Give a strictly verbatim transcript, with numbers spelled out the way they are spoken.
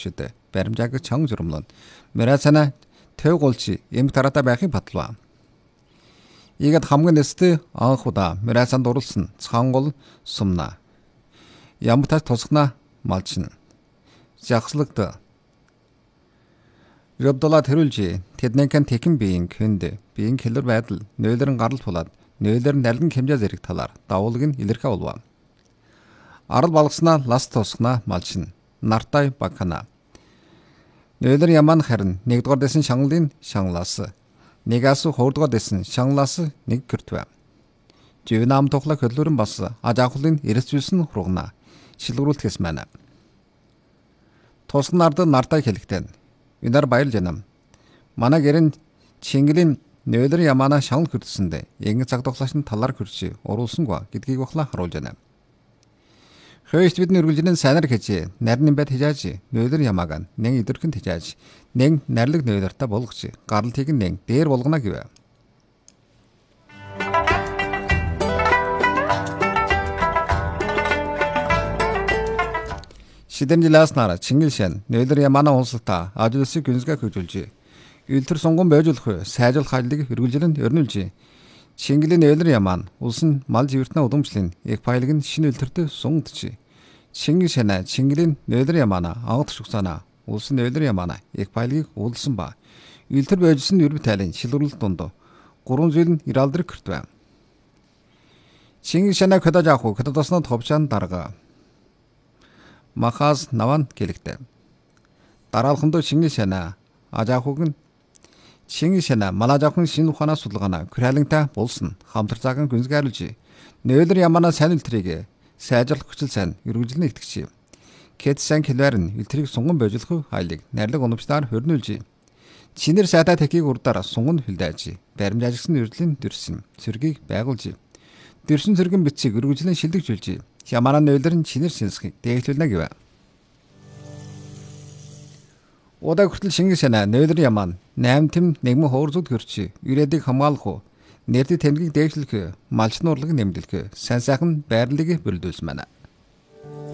өршөд баримжааг чанга журамлан мэрасана төв голчи эмг таратаа байхыг батлав. Ийгэд хамгийн нэстэ анхудаа мэрасанд оруулсан цаангол сумна. Ямтас тусгна малчин. Жахслагт Рыбдала тэрүүлжи тэднийхэн тэхэн биеийн хүнд биеийн хэлэр байдал нөөлөрн гарал тулаад нөөлөр нарлан хэмжээ зэрэг талаар давуулыг нь илэрхэ болов. Арал балгаснаа лас тусгна малчин нартай багхана. Нөөлөр яман харин нэгдүгээр дэсэн шангалын шангалаас нэгээс хоёрдугаар дэсэн шангалаас нэг гэртвэ. Живнам тухлах хөлөрөн бас ажаахлын эрсвэлсэн хургана шилгэрүүлт хэс мана. Тусгнард нартай хэлэгтэн Үнэр баяр жанам. Манай гэрэн Чингэлийн нөөлөр ямаана шанал хүртсэндэ янги цаг тоглошны талаар хүрчи уруулсангүй гэдгийг бахла харуулж байна. Хөөст бидний үргэлжлэн сайнар гэж нарийн байд хижааж нөөлөр ямааг нэн идэрхэн хижааж нэн нарлаг нөөлөртө болгоч гаралтыг нэн дээр болгоно гэв. Шидэн жиласнара Чингилшан нөөлөр ямаана улсалтаа ажлыг гүнзгээ хөжүүлж үлтэр сунгон бойжуулах сайжруулах хайлыг хэрэгжилэн өрнүүлж Чингэлийн нөөлөр ямаан улсын мал живэртнэ удамшлын их файлыг нь шинэ үлтэртэ сунгадж Чингилшана Чингэлийн нөөлөр ямаана агт шугсана улсын нөөлөр ямаана их файлыг уулсан ба үлтэр бойжсэн өрб тайлын шилрүүлэлт дунд гурван зүйл нь иралдрыг хүртвэ. Чингилшана хөдөөж авах хөдөөснө товчаан дарга Махас наван гэлэгтэй. Дараалхандоо Чингилшана ажаахуг нь Чингилшана малажаахын шинэ ухаанаа судалгаана күрэлэнтэй болсон хамтар цагаан гүнзгийрлж нөөлөр ямаана сайн үлтрийг сайжруулах хүчил сайн өргөжлөн итгэж. Кэтсэн хэлээр нь үлтрийг сунган бойжуулах хайлыг найрлаг уламжлаар хөрнүүлж. Чинэр сайтай техникийг урдаар сунган хилдэж баримжаагсан үрдлийн дэрсэн цэргийг байгуулж. Дэрсэн цэргэн бицийг өргөжлөн шилдэгжүүлж. Ямаана нөөлөр нь чинэр сэнсхийг дэглүүлнэ гэв. Удаа хүртэл Чингилшана нөөлөр ямаан найм тэм нэгмэн хуурзууд хөрчи ирээдийг хамгаалах уу нэрдэд тэмдгийг дэглүүлэх малчны урлаг нэмэлдэх сайн сайхан байрлалыг бүрдүүлсэн байна.